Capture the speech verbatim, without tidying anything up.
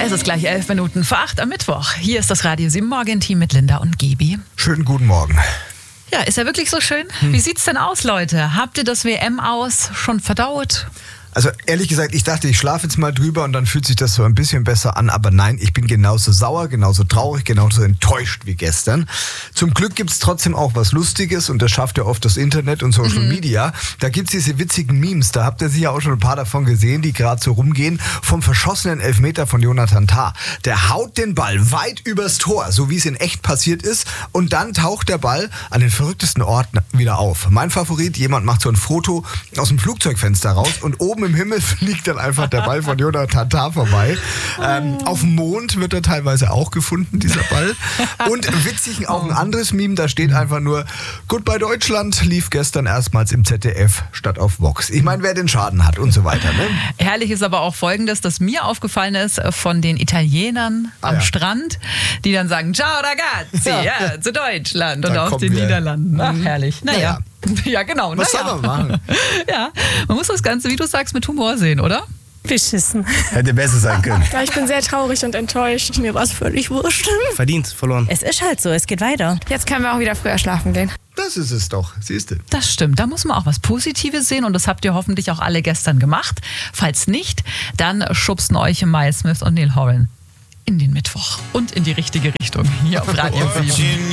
Es ist gleich elf Minuten vor acht am Mittwoch. Hier ist das Radio sieben Morgenteam mit Linda und Gebi. Schönen guten Morgen. Ja, ist ja wirklich so schön. Hm. Wie sieht's denn aus, Leute? Habt ihr das W M-Aus schon verdaut? Also ehrlich gesagt, ich dachte, ich schlafe jetzt mal drüber und dann fühlt sich das so ein bisschen besser an. Aber nein, ich bin genauso sauer, genauso traurig, genauso enttäuscht wie gestern. Zum Glück gibt's trotzdem auch was Lustiges und das schafft ja oft das Internet und Social mhm. Media. Da gibt's diese witzigen Memes, da habt ihr sicher auch schon ein paar davon gesehen, die gerade so rumgehen. Vom verschossenen Elfmeter von Jonathan Tah. Der haut den Ball weit übers Tor, so wie es in echt passiert ist. Und dann taucht der Ball an den verrücktesten Orten wieder auf. Mein Favorit, jemand macht so ein Foto aus dem Flugzeugfenster raus und oben im Himmel fliegt dann einfach der Ball von Jonathan Tah vorbei. Ähm, auf dem Mond wird er teilweise auch gefunden, dieser Ball. Und witzig auch ein anderes Meme, da steht einfach nur, Goodbye Deutschland lief gestern erstmals im Z D F statt auf Vox. Ich meine, wer den Schaden hat und so weiter. Ne? Herrlich ist aber auch Folgendes, das mir aufgefallen ist von den Italienern Ah, am ja. Strand, die dann sagen, ciao ragazzi, ja. Ja, zu Deutschland und Da aus den kommen wir. Niederlanden. Ach, herrlich. Naja. Naja. Ja, genau. Was naja. soll man machen? Ja, man muss das Ganze, wie du sagst, mit Humor sehen, oder? Beschissen. Hätte besser sein können. Ja, ich bin sehr traurig und enttäuscht. Mir war es völlig wurscht. Verdient, verloren. Es ist halt so, es geht weiter. Jetzt können wir auch wieder früher schlafen gehen. Das ist es doch, siehst du. Das stimmt, da muss man auch was Positives sehen und das habt ihr hoffentlich auch alle gestern gemacht. Falls nicht, dann schubsen euch Miles Smith und Neil Horan in den Mittwoch und in die richtige Richtung hier auf Radio sieben.